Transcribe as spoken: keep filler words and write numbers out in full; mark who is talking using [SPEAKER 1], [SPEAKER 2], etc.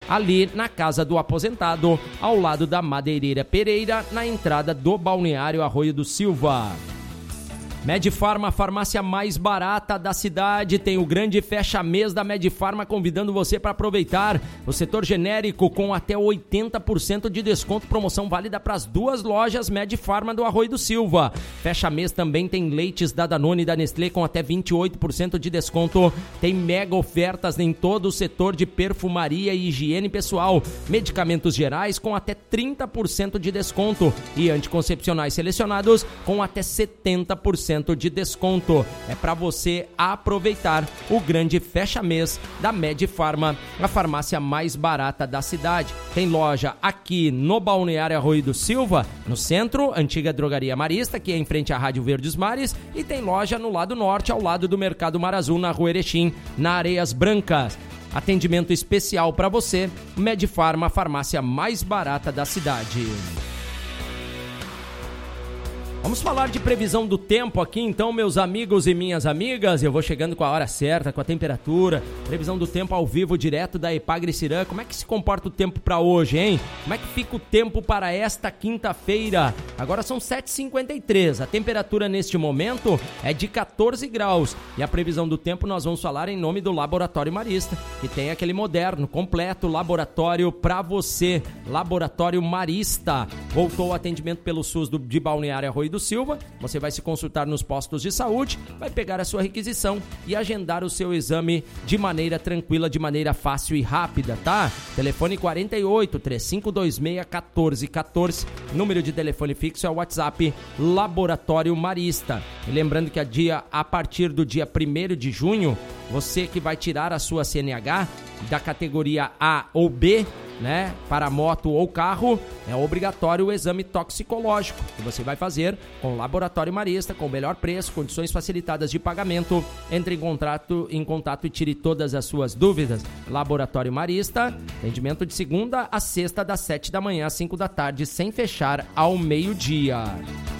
[SPEAKER 1] ali na Casa do Aposentado, ao lado da Madeireira Pereira, na entrada do Balneário Arroio do Silva. Medifarma, a farmácia mais barata da cidade, tem o grande fecha-mês da Medifarma convidando você para aproveitar o setor genérico com até oitenta por cento de desconto, promoção válida para as duas lojas Medifarma do Arroio do Silva. Fecha-mês também tem leites da Danone e da Nestlé com até vinte e oito por cento de desconto, tem mega ofertas em todo o setor de perfumaria e higiene pessoal, medicamentos gerais com até trinta por cento de desconto e anticoncepcionais selecionados com até setenta por cento de desconto. É para você aproveitar o grande fecha-mês da Medifarma, a farmácia mais barata da cidade. Tem loja aqui no Balneário Arroio do Silva, no centro, antiga Drogaria Marista, que é em frente à Rádio Verdes Mares, e tem loja no lado norte, ao lado do Mercado Mar Azul, na Rua Erechim, na Areias Brancas. Atendimento especial para você, Medifarma, a farmácia mais barata da cidade. Vamos falar de previsão do tempo aqui, então, meus amigos e minhas amigas. Eu vou chegando com a hora certa, com a temperatura. Previsão do tempo ao vivo, direto da Epagre-Cirã. Como é que se comporta o tempo para hoje, hein? Como é que fica o tempo para esta quinta-feira? Agora são sete e cinquenta e três. A temperatura neste momento é de catorze graus. E a previsão do tempo nós vamos falar em nome do Laboratório Marista, que tem aquele moderno, completo laboratório para você. Laboratório Marista. Voltou o atendimento pelo SUS do, de Balneário Arroio do Silva. Você vai se consultar nos postos de saúde, vai pegar a sua requisição e agendar o seu exame de maneira tranquila, de maneira fácil e rápida, tá? Telefone quarenta e oito, três cinco dois seis, um quatro um quatro. Número de telefone fixo é o WhatsApp Laboratório Marista. E lembrando que a, dia, a partir do dia primeiro de junho, você que vai tirar a sua C N H da categoria A ou B, né, para moto ou carro, é obrigatório o exame toxicológico que você vai fazer com o Laboratório Marista, com o melhor preço, condições facilitadas de pagamento. Entre em contato, em contato e tire todas as suas dúvidas. Laboratório Marista, atendimento de segunda a sexta, das sete da manhã às cinco da tarde, sem fechar ao meio-dia.